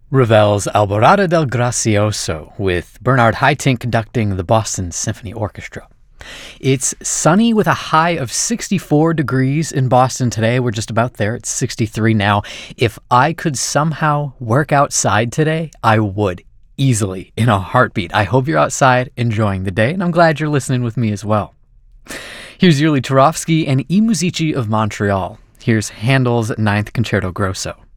Ravel's Alborada del Gracioso, with Bernard Haitink conducting the Boston Symphony Orchestra. It's sunny with a high of 64 degrees in Boston today. We're just about there. It's 63 now. If I could somehow work outside today, I would, easily, in a heartbeat. I hope you're outside enjoying the day, and I'm glad you're listening with me as well. Here's Yurly Turovsky and I Musici of Montreal. Here's Handel's Ninth Concerto Grosso.